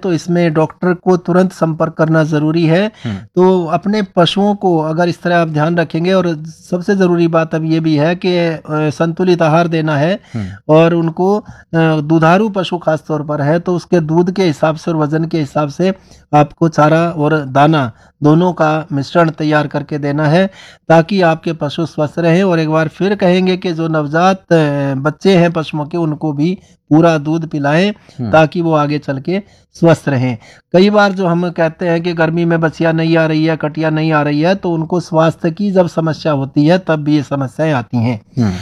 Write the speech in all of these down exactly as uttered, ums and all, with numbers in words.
तो इसमें डॉक्टर को तुरंत संपर्क करना ज़रूरी है। तो अपने पशुओं को अगर इस तरह आप ध्यान रखेंगे, और सबसे ज़रूरी बात अब ये भी है कि संतुलित आहार देना है, और उनको दुधारू पशु खास तौर पर है तो उसके दूध के हिसाब से और वज़न के हिसाब से आपको चारा और दाना दोनों का मिश्रण तैयार करके देना है, ताकि आपके पशु स्वस्थ रहें। और एक बार फिर कहेंगे कि जो नवजात बच्चे हैं पशुओं के, उनको भी पूरा दूध पिलाएं ताकि वो आगे चल के स्वस्थ रहें। कई बार जो हम कहते हैं कि गर्मी में बछिया नहीं आ रही है, कटिया नहीं आ रही है, तो उनको स्वास्थ्य की जब समस्या होती है तब भी ये समस्याएं आती हैं।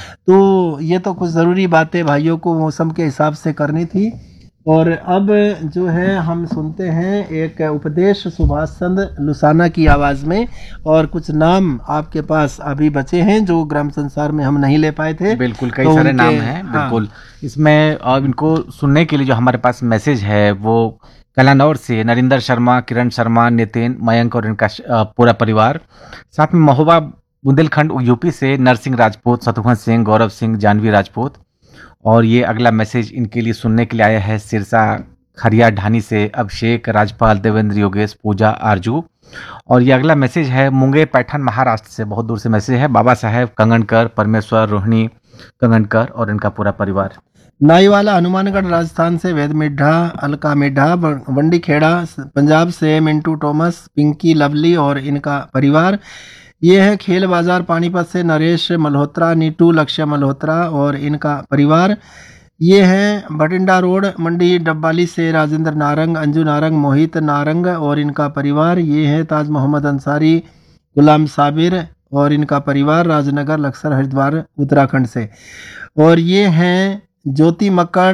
तो ये तो कुछ ज़रूरी बातें भाइयों को मौसम के हिसाब से करनी थी। और अब जो है हम सुनते हैं एक उपदेश सुभाष चंद्र लुसाना की आवाज़ में, और कुछ नाम आपके पास अभी बचे हैं जो ग्राम संसार में हम नहीं ले पाए थे। बिल्कुल, कई तो सारे नाम हैं। हाँ। बिल्कुल, इसमें और इनको सुनने के लिए जो हमारे पास मैसेज है वो कलानौर से नरेंद्र शर्मा, किरण शर्मा, नितिन, मयंक और इनका पूरा परिवार, साथ में महोबा बुंदेलखंड यूपी से नरसिंह राजपूत, शत्रुघ्न सिंह, गौरव सिंह, जानवी राजपूत। और ये अगला मैसेज इनके लिए सुनने के लिए आया है सिरसा खरिया ढानी से अभिषेक, राजपाल, देवेंद्र, योगेश, पूजा, आरजू। और ये अगला मैसेज है मुंगेर पैठन महाराष्ट्र से, बहुत दूर से मैसेज है, बाबा साहेब कंगनकर, परमेश्वर, रोहिणी कंगनकर और इनका पूरा परिवार। नाईवाला हनुमानगढ़ राजस्थान से वेद मिड्ढा, अलका मिड्ढा, वंडी खेड़ा पंजाब से मिंटू टॉमस, पिंकी लवली और इनका परिवार। ये है खेल बाजार पानीपत से नरेश मल्होत्रा, नीटू लक्ष्य मल्होत्रा और इनका परिवार। ये है भटिंडा रोड मंडी डब्बाली से राजेंद्र नारंग, अंजू नारंग, मोहित नारंग और इनका परिवार। ये है ताज मोहम्मद अंसारी, गुलाम साबिर और इनका परिवार, राजनगर लक्सर हरिद्वार उत्तराखंड से। और ये हैं ज्योति मक्कड़,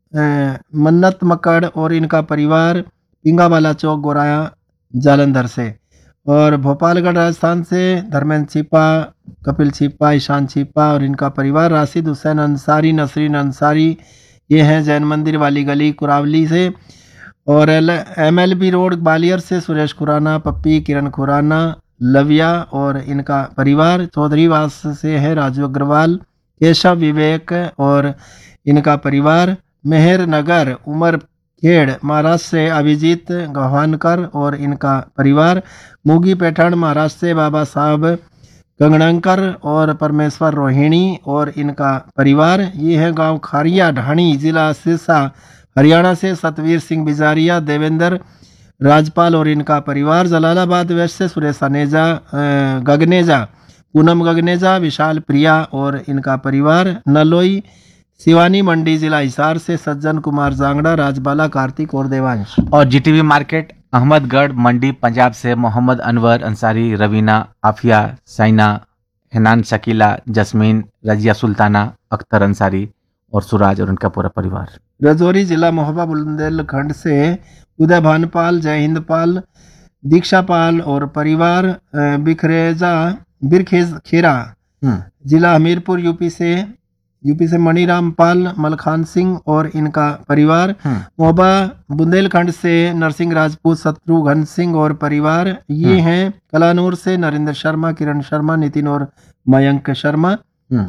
मन्नत मक्कड़ और इनका परिवार, पिंगावाला चौक गोराया जालंधर से। और भोपालगढ़ राजस्थान से धर्मेंद्र छिपा, कपिल छिपा, ईशान छिपा और इनका परिवार, राशिद हुसैन अंसारी, नसरीन अंसारी। ये हैं जैन मंदिर वाली गली कुरावली से। और M L B road Gwalior से सुरेश खुराना, पप्पी, किरण खुराना, लविया और इनका परिवार। चौधरीवास से है राजू अग्रवाल, केशव विवेक और इनका परिवार। मेहर नगर उमर खेड़ महाराष्ट्र से अभिजीत गवानकर और इनका परिवार। मूगी पैठण महाराष्ट्र से बाबा साहब कंगणकर और परमेश्वर रोहिणी और इनका परिवार। ये है गांव खारिया ढाणी, जिला सिरसा हरियाणा से सतवीर सिंह बिजारिया, देवेंद्र राजपाल और इनका परिवार। जलालाबाद वेस्ट से सुरेश अनेजा, गगनेजा, पूनम गगनेजा, विशाल प्रिया और इनका परिवार। नलोई शिवानी मंडी जिला हिसार से सज्जन कुमार जांगड़ा, राजबाला कार्तिक और देवांश। और जीटीवी मार्केट अहमदगढ़ मंडी पंजाब से मोहम्मद अनवर अंसारी, रवीना, आफिया, साइना, हनान शकीला, जस्मीन, रजिया सुल्ताना, अख्तर अंसारी और सुराज और उनका पूरा परिवार। रजौरी जिला महोबा बुंदेलखंड से उदय भानपाल, जय हिंद पाल, दीक्षा पाल और परिवार। बिखरेजा बिरखेज खेरा जिला हमीरपुर यूपी से यूपी से मणिराम पाल, मलखान सिंह और इनका परिवार। मोहबा बुंदेलखंड से नरसिंह राजपूत, शत्रुघ्न सिंह और परिवार। ये हैं कलानूर से नरेंद्र शर्मा, किरण शर्मा, नितिन और मयंक शर्मा।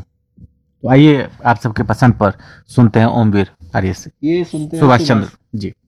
तो आइए आप सबके पसंद पर सुनते हैं ओमवीर आर्य से ये सुनते हैं सुभाष चंद्र जी।